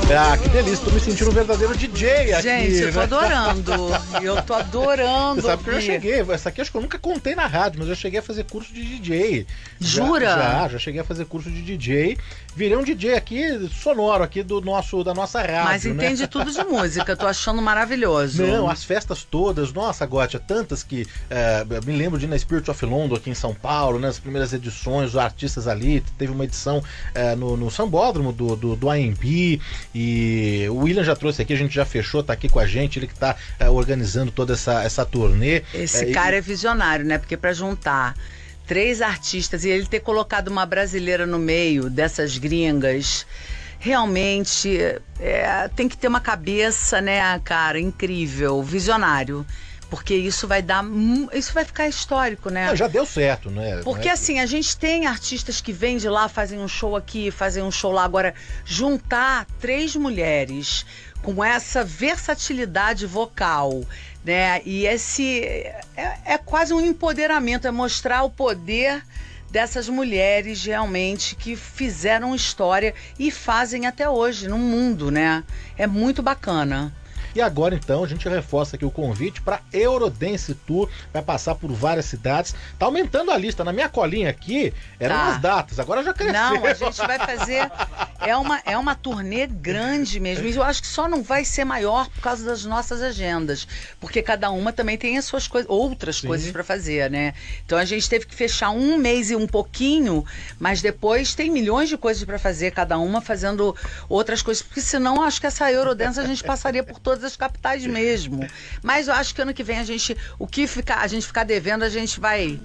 Ah, que delícia, tô me sentindo um verdadeiro DJ aqui. Gente, eu tô né? adorando. Eu tô adorando. Você sabe que eu já cheguei, essa aqui acho que eu nunca contei na rádio, mas eu cheguei a fazer curso de DJ. Jura? Já cheguei a fazer curso de DJ. Virei um DJ aqui, sonoro aqui da nossa rádio. Mas entende tudo de música, tô achando maravilhoso. Não, as festas todas, nossa, Gótia, tantas que me lembro de ir na Spirit of London aqui em São Paulo, né, as primeiras edições, os artistas ali, teve uma edição no Sambódromo do AMB, e o William já trouxe aqui, a gente já fechou, tá aqui com a gente, ele que tá organizando toda essa turnê. Esse cara é visionário, né, porque pra juntar 3 artistas e ele ter colocado uma brasileira no meio dessas gringas, realmente tem que ter uma cabeça, né, cara, incrível, visionário. Porque isso vai ficar histórico, né? Já deu certo, né? Porque assim, a gente tem artistas que vêm de lá, fazem um show aqui, fazem um show lá. Agora, juntar 3 mulheres com essa versatilidade vocal, né? E esse é quase um empoderamento, é mostrar o poder dessas mulheres realmente que fizeram história e fazem até hoje no mundo, né? É muito bacana. E agora então a gente reforça aqui o convite para Eurodance Tour, vai passar por várias cidades, tá aumentando a lista, na minha colinha aqui eram as datas, agora já cresceu. Não, a gente vai fazer, é uma turnê grande mesmo, e eu acho que só não vai ser maior por causa das nossas agendas, porque cada uma também tem as suas coisas, outras coisas para fazer, né? Então a gente teve que fechar um mês e um pouquinho, mas depois tem milhões de coisas para fazer, cada uma fazendo outras coisas, porque senão acho que essa Eurodance a gente passaria por todas as capitais mesmo. Mas eu acho que ano que vem a gente ficar devendo, a gente vai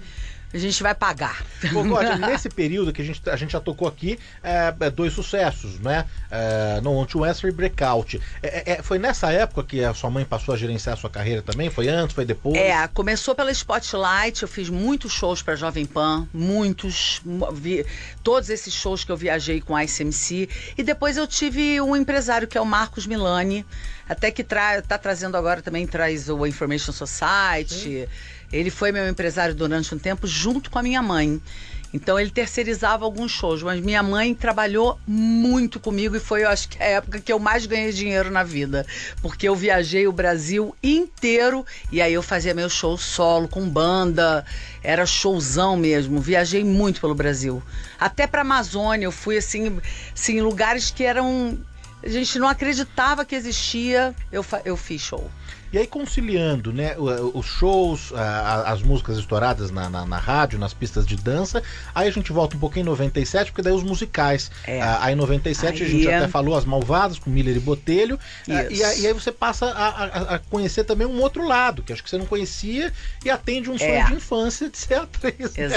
pagar. Bom, Gótia, nesse período que a gente já tocou aqui 2 sucessos, né? No Want to Answer e Breakout. Foi nessa época que a sua mãe passou a gerenciar a sua carreira também? Foi antes, foi depois? Começou pela Spotlight, eu fiz muitos shows pra Jovem Pan, todos esses shows que eu viajei com a ICMC, e depois eu tive um empresário que é o Marcos Milani, até que tá trazendo agora também, traz o Information Society. Sim. Ele foi meu empresário durante um tempo junto com a minha mãe. Então ele terceirizava alguns shows, mas minha mãe trabalhou muito comigo e foi, eu acho que a época que eu mais ganhei dinheiro na vida, porque eu viajei o Brasil inteiro e aí eu fazia meu show solo, com banda, era showzão mesmo, viajei muito pelo Brasil. Até pra Amazônia, eu fui assim, em lugares que a gente não acreditava que existia, eu fiz show. E aí conciliando, né, os shows, as músicas estouradas na rádio, nas pistas de dança, aí a gente volta um pouquinho em 97, porque daí os musicais. Aí em 97 a gente até falou As Malvadas, com Miller e Botelho, e aí você passa a conhecer também um outro lado, que acho que você não conhecia, e atende um sonho de infância de ser atriz.